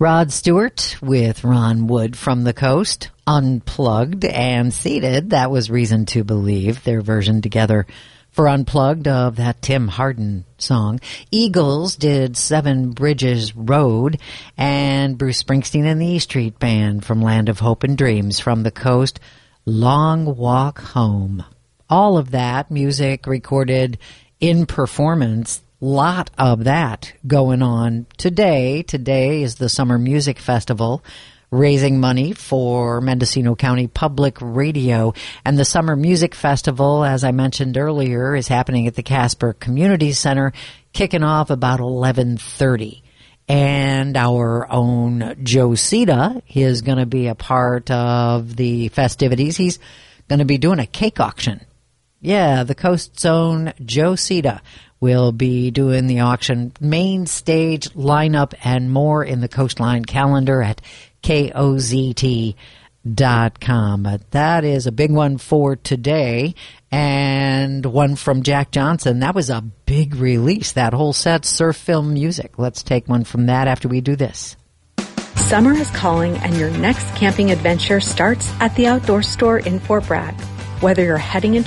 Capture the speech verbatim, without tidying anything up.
Rod Stewart with Ron Wood from the Coast, Unplugged and Seated. That was Reason to Believe, their version together for Unplugged of that Tim Hardin song. Eagles did Seven Bridges Road, and Bruce Springsteen and the E Street Band from Land of Hope and Dreams from the Coast, Long Walk Home. All of that music recorded in performance. Lot of that going on today. Today is the Summer Music Festival, raising money for Mendocino County Public Radio. And the Summer Music Festival, as I mentioned earlier, is happening at the Casper Community Center, kicking off about eleven thirty. And our own Joe Sita is going to be a part of the festivities. He's going to be doing a cake auction. Yeah, the Coast's own Joe Sita will be doing the auction. Main stage lineup and more in the Coastline calendar at K O Z T dot com. But that is a big one for today, and one from Jack Johnson. That was a big release, that whole set, Surf Film Music. Let's take one from that after we do this. Summer is calling, and your next camping adventure starts at the Outdoor Store in Fort Bragg. Whether you're heading into